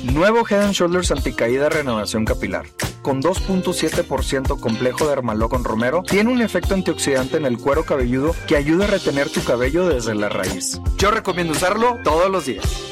Nuevo Head and Shoulders Anticaída Renovación Capilar. Con 2.7% complejo de Hermaló con romero, tiene un efecto antioxidante en el cuero cabelludo que ayuda a retener tu cabello desde la raíz. Yo recomiendo usarlo todos los días.